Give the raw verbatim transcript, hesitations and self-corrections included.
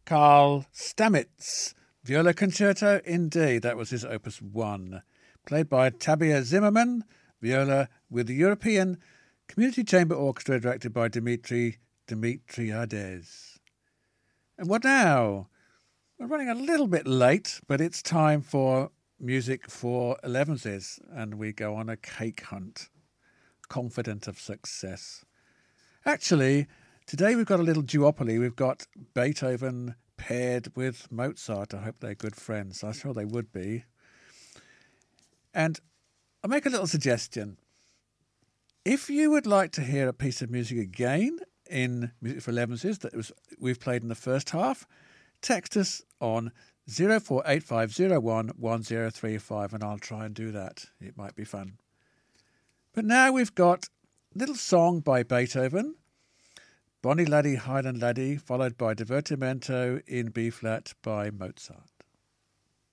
Carl Stamitz, viola concerto, indeed, that was his opus one, played by Tabia Zimmerman, viola with the European Community Chamber Orchestra, directed by Dimitri Dimitriades. And what now? We're running a little bit late, but it's time for music for elevenses, and we go on a cake hunt, confident of success. Actually, today we've got a little duopoly. We've got Beethoven paired with Mozart. I hope they're good friends. I'm sure they would be. And I'll make a little suggestion. If you would like to hear a piece of music again in Music for elevenses that was we've played in the first half, text us on zero four eight five zero one one zero three five and I'll try and do that. It might be fun. But now we've got a little song by Beethoven, Bonnie Laddie Highland Laddie, followed by Divertimento in B-flat by Mozart.